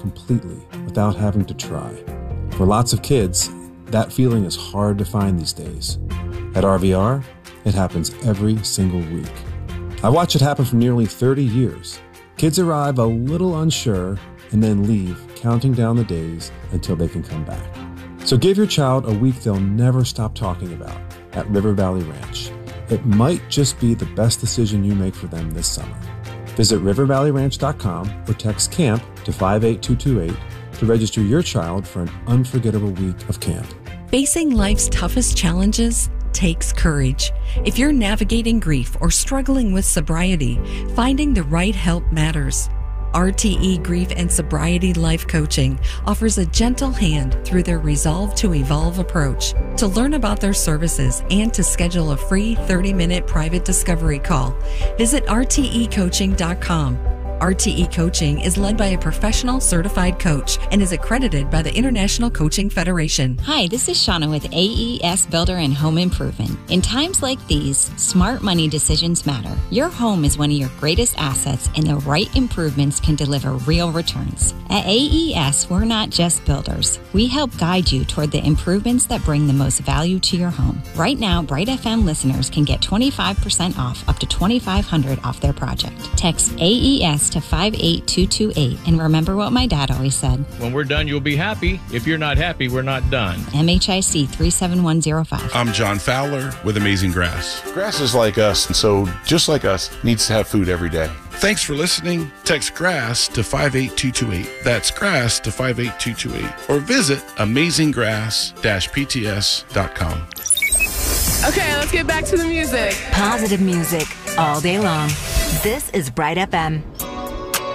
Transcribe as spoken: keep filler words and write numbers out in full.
completely without having to try. For lots of kids, that feeling is hard to find these days. At R V R, it happens every single week. I watch it happen for nearly thirty years. Kids arrive a little unsure and then leave, counting down the days until they can come back. So give your child a week they'll never stop talking about at River Valley Ranch. It might just be the best decision you make for them this summer. Visit river valley ranch dot com or text CAMP to five eight two two eight to register your child for an unforgettable week of camp. Facing life's toughest challenges takes courage. If you're navigating grief or struggling with sobriety, finding the right help matters. R T E Grief and Sobriety Life Coaching offers a gentle hand through their Resolve to Evolve approach. To learn about their services and to schedule a free thirty-minute private discovery call, visit R T E coaching dot com. R T E Coaching is led by a professional certified coach and is accredited by the International Coaching Federation. Hi, this is Shauna with A E S Builder and Home Improvement. In times like these, smart money decisions matter. Your home is one of your greatest assets, and the right improvements can deliver real returns. At A E S, we're not just builders. We help guide you toward the improvements that bring the most value to your home. Right now, Bright F M listeners can get twenty-five percent off up to twenty-five hundred dollars off their project. Text A E S to five eight two two eight, and remember what my dad always said. When we're done, you'll be happy. If you're not happy, we're not done. M H I C three seven one zero five. I'm John Fowler with Amazing Grass. Grass is like us, and so just like us, needs to have food every day. Thanks for listening. Text GRASS to five eight two two eight. That's GRASS to five eight two two eight. Or visit amazing grass dash p t s dot com. Okay, let's get back to the music. Positive music all day long. This is Bright F M.